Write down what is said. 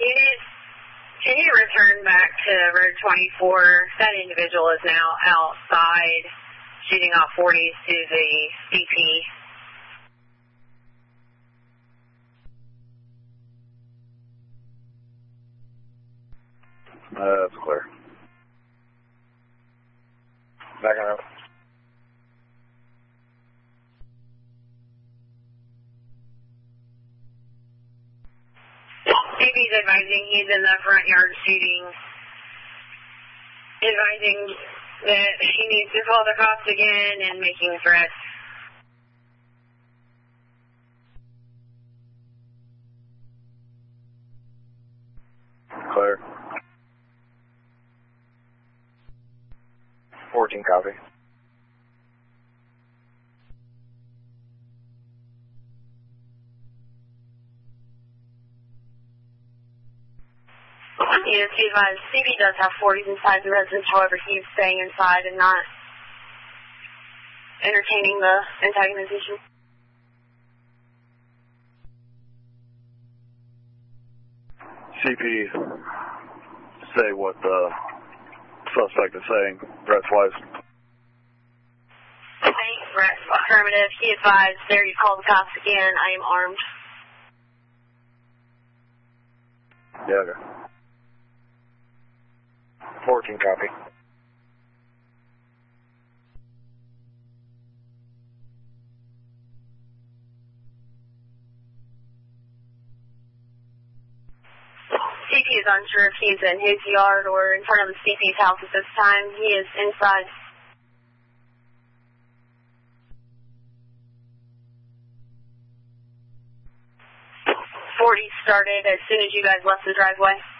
Unit, can you return back to Road 24? That individual is now outside, shooting off 40s to the CP. That's clear. Backing up. CP's advising he's in the front yard shooting. Advising that he needs to call the cops again and making threats. Clear. 14 copy. Unit 2 advised, CP does have 40s inside the residence, however he is staying inside and not entertaining the antagonization. CP, say what the suspect is saying, threats-wise. Thanks, Brett. Affirmative. He advised, there you call the cops again. I am armed. Yeah, okay. 14 copy. CP is unsure if he's in his yard or in front of the CP's house at this time. He is inside. .40 started as soon as you guys left the driveway.